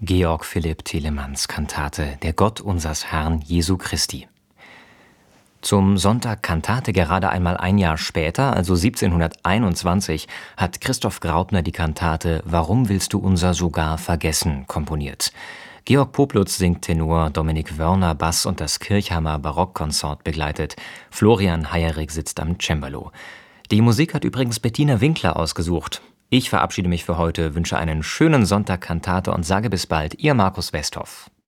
Georg Philipp Telemanns Kantate »Der Gott unsers Herrn Jesu Christi«. Zum Sonntag Kantate gerade einmal ein Jahr später, also 1721, hat Christoph Graupner die Kantate »Warum willst du unser sogar vergessen« komponiert. Georg Poplutz singt Tenor, Dominik Wörner Bass und das Kirchhammer Barockkonsort begleitet. Florian Heyerig sitzt am Cembalo. Die Musik hat übrigens Bettina Winkler ausgesucht. Ich verabschiede mich für heute, wünsche einen schönen Sonntag Kantate und sage bis bald, Ihr Markus Westhoff.